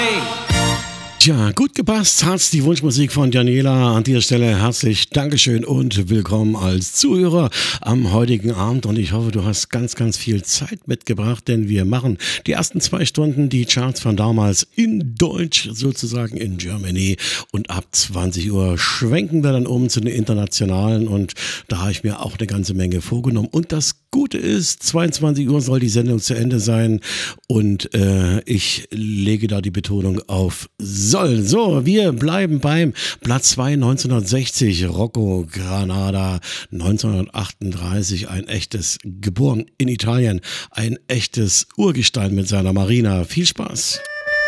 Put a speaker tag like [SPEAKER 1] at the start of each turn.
[SPEAKER 1] Tja, gut gepasst hat's die Wunschmusik von Daniela. An dieser Stelle herzlich Dankeschön und willkommen als Zuhörer am heutigen Abend. Und ich hoffe, du hast ganz, ganz viel Zeit mitgebracht, denn wir machen die ersten 2 Stunden die Charts von damals in Deutsch, sozusagen in Germany. Und ab 20 Uhr schwenken wir dann um zu den internationalen. Und da habe ich mir auch eine ganze Menge vorgenommen. Und das Gute ist, 22 Uhr soll die Sendung zu Ende sein. Und ich lege da die Betonung auf soll. So, wir bleiben beim Platz 2 1960, Rocco Granada 1938, ein echtes, geboren in Italien, ein echtes Urgestein mit seiner Marina. Viel Spaß.